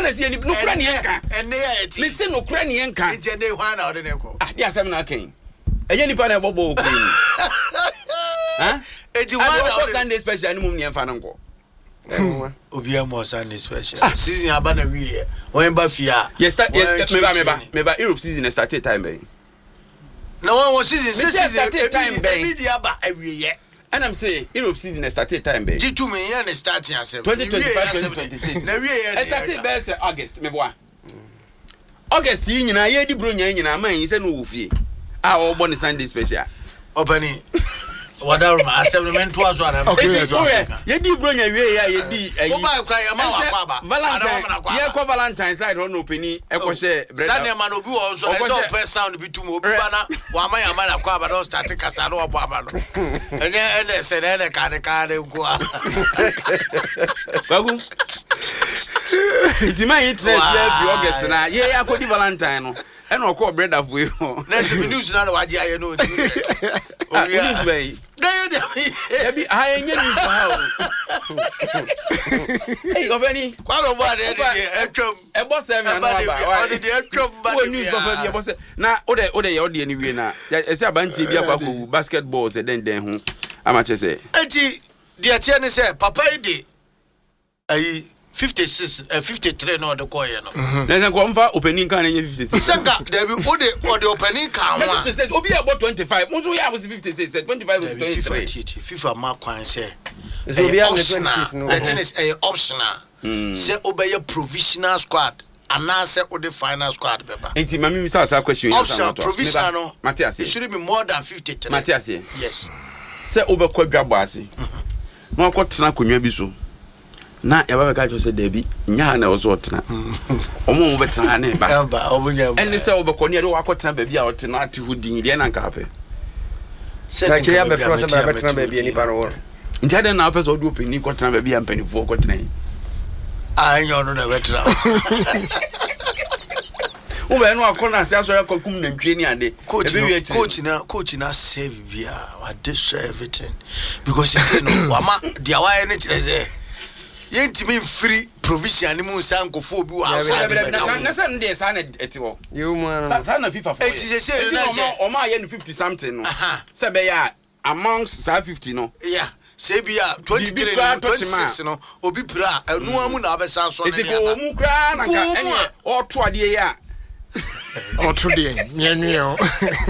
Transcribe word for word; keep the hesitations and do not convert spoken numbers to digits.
na see ni no kura ne enka ene ya eti me say no kura ne enka enti ene hwan na ode ne ko ah dia asem na kan enye nipa na bobo okun ha eti hwan na ode Sunday special ni mum ne enfa nko obi am Sunday special season aba na wie won ba fia yes me ba me ba me ba Europe season start time ben na won season season time ben e dia ba awie and I'm say Europe season started time ben G two me here na starting asem twenty twenty-five twenty twenty-six na wie here started be say August me boa August yi nyina ye di bro nya nyina man yi say no wo fie a wo bo ni Sunday special opani wadaru ma asem men to aso ana okay ye di bro nya wie ya ye di ayi o ba kwa ya ma wa kwa ba Valentine ye ko Valentine side ho no openi e ko she bread Sunday man obi wo so e so press sound bi tu mo obi ba na wa ma ya ma na kwa ba do start kasa no obo aba no enye ene se na ene ka ne ka ne nko a bagu itima yi tre fi August na ye ya ko di Valentine no e no ko bread of we ho next news na wa ji aye no o news bay dey be ha enye ni fa o hey obeni kwa go board e dey etwam e bo seven na ba o dey etwam ba o news go fa dey bo se na o dey o dey o dey ni wie na e se abanti bi akwa ko basketball se den den ho ama che se enti dey tie ni se papa e dey ayi fifty-six uh, fifty-three no the koye no na se ko mfa opening kan na fifty-six senka there be o dey o dey opening kan wa fifty-six obi about twenty-five mo so ya was fifty-six twenty-five to twenty-three FIFA ma kwan se so obi am twenty-six no that is a optional say obey provisional squad and now say o the final squad beba enti mami mi sa sa question optional provisional no Matias it should be more than fifty-three Matias yes say obekwa dwabo ase no akotena konwa bi so na ya baba ka jo se David nya na ozo otena omo mo betena na ba ba obunya eni se obekọ ne de wakotena ba bi a otena ate hu din de na nka fe na kire ya be fro se ba betena ba bi ni pa no nti ade na opeso odu openi kotena ba bi a mpanifo kotena ah nyo no na betena o be no akona se aso ya kokum na ntwe ni ade coach na coach na save bia wa destroy everything because you say no wa ma dia wa ene kire se yentimi free provision ni mu sankofo bi wa outside na say ndey sa na eti wo you man sa na FIFA for it is say na say o ma ye no fifty something no say be ya amongst sa fifty no yeah say be ya twenty-three no twenty-six no obi pra enu amu na abesa so ne ya eti ko mu kra na ka ene o to ade ya o to de nyenwe o